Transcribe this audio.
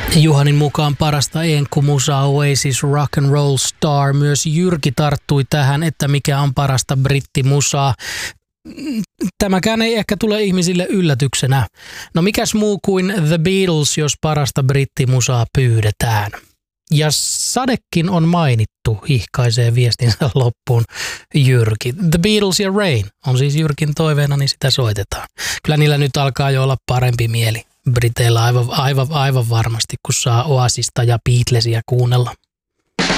Juhanin mukaan parasta enkkumusaa Oasis Rock and Roll Star. Myös Jyrki tarttui tähän, että mikä on parasta brittimusaa. Tämäkään ei ehkä tule ihmisille yllätyksenä. No mikäs muu kuin The Beatles, jos parasta brittimusaa pyydetään? Ja sadekin on mainittu, hihkaisee viestinsä loppuun Jyrki. The Beatles ja Rain on siis Jyrkin toiveena, niin sitä soitetaan. Kyllä niillä nyt alkaa jo olla parempi mieli Briteillä aivan varmasti, kun saa Oasista ja Beatlesia kuunnella.